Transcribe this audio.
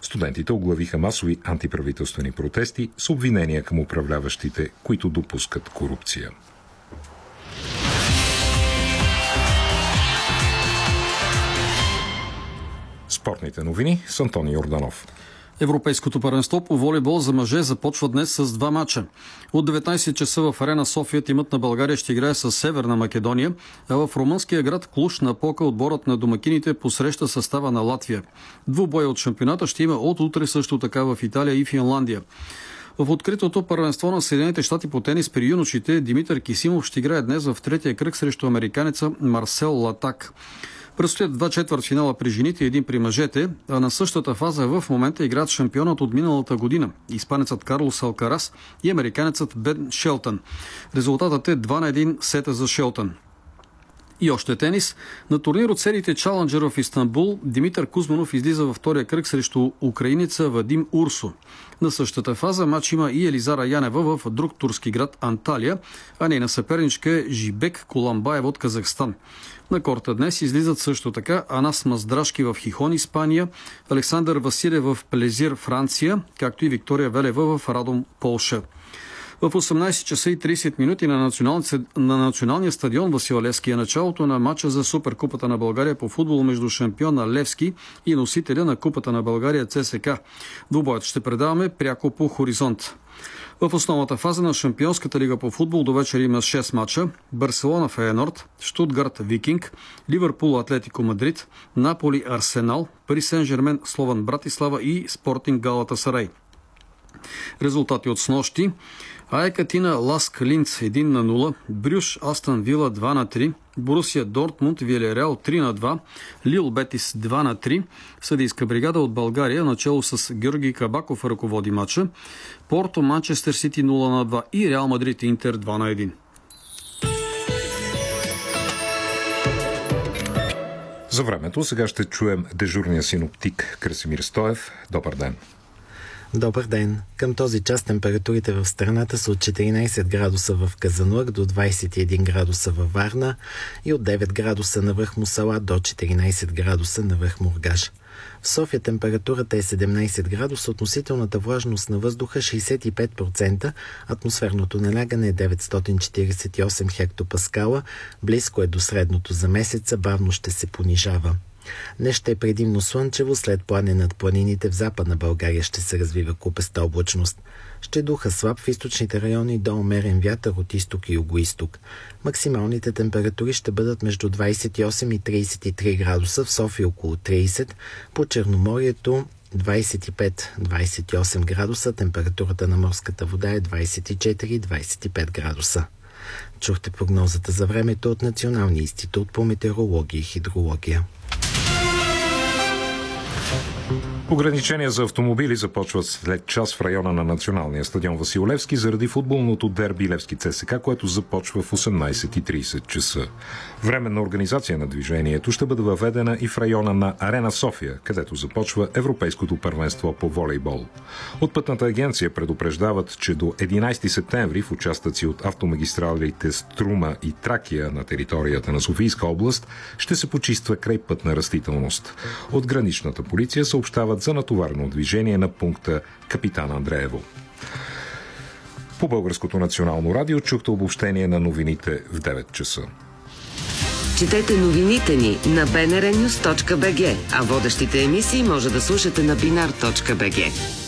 Студентите оглавиха масови антиправителствени протести с обвинения към управляващите, които допускат корупция. Спортните новини с Антони Йорданов. Европейското първенство по волейбол за мъже започва днес с два мача. От 19 часа в Арена София тимът на България ще играе с Северна Македония, а в румънския град Клуж на Пока отборът на домакините посреща състава на Латвия. Двубоя от шампионата ще има от утре също така в Италия и Финландия. В откритото първенство на Съединените щати по тенис при юношите Димитър Кисимов ще играе днес в третия кръг срещу американеца Марсел Латак. Предстоят два четвъртфинала при жените и един при мъжете, а на същата фаза в момента играят шампионът от миналата година – испанецът Карлос Алкарас и американецът Бен Шелтън. Резултатът е 2-1 сета за Шелтън. И още тенис. На турнир от сериите Чаленджер в Истанбул Димитър Кузманов излиза във втория кръг срещу украинеца Вадим Урсо. На същата фаза матч има и Елизара Янева в друг турски град Анталия, а нейна съперничка е Жибек Коламбаева от Казахстан. На корта днес излизат също така Анас Маздрашки в Хихон, Испания, Александър Василев в Плезир, Франция, както и Виктория Велева в Радом, Полша. В 18 часа и 30 минути на националния стадион Васил Левски е началото на матча за Суперкупата на България по футбол между шампиона Левски и носителя на Купата на България ЦСКА. Двубоят ще предаваме пряко по Хоризонт. В основната фаза на Шампионската лига по футбол до вечер има 6 мача. Барселона Фейенорд, Штутгарт Викинг, Ливърпул Атлетико Мадрид, Наполи Арсенал, Пари Сен-Жермен Слован Братислава и Спортинг Галатасарай. Резултати от снощи: АЕК Атина Ласк Линц 1-0, Брюш Астън Вила 2-3, Борусия Дортмунд Вилереал 3-2, Лил Бетис 2-3, съдийска бригада от България начало с Георги Кабаков ръководи матча, Порто Манчестър Сити 0-2 и Реал Мадрид Интер 2-1. За времето сега ще чуем дежурния синоптик Красимир Стоев. Добър ден! Добър ден! Към този час температурите в страната са от 14 градуса в Казанлък до 21 градуса във Варна и от 9 градуса на връх Мусала до 14 градуса на връх Мургаш. В София температурата е 17 градуса, относителната влажност на въздуха 65%, атмосферното налягане е 948 хектопаскала, близко е до средното за месеца, бавно ще се понижава. Днес ще е предимно слънчево, след плане над планините в Западна България ще се развива купеста облачност. Ще духа слаб в източните райони до умерен вятър от изток и югоизток. Максималните температури ще бъдат между 28 и 33 градуса, в София около 30, по Черноморието 25-28 градуса, температурата на морската вода е 24-25 градуса. Чухте прогнозата за времето от Националния институт по метеорология и хидрология. Ограничения за автомобили започват след час в района на националния стадион Васил Левски заради футболното дерби Левски ЦСКА, което започва в 18:30 часа. Временна организация на движението ще бъде въведена и в района на Арена София, където започва Европейското първенство по волейбол. От Пътната агенция предупреждават, че до 11 септември в участъци от автомагистралите Струма и Тракия на територията на Софийска област ще се почиства крайпътна растителност. От граничната полиция съобщават за натоварено движение на пункта Капитан Андреево. По Българското национално радио чухте обобщение на новините в 9 часа. Четете новините ни на bnrnews.bg, а водещите емисии може да слушате на binar.bg.